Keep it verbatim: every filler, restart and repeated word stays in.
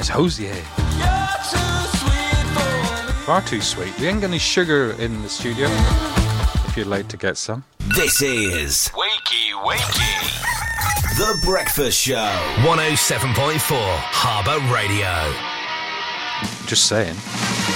Hosier. Far too sweet. We ain't got any sugar in the studio, if you'd like to get some. This is Wakey Wakey, The Breakfast Show. one oh seven point four Harbour Radio. Just saying.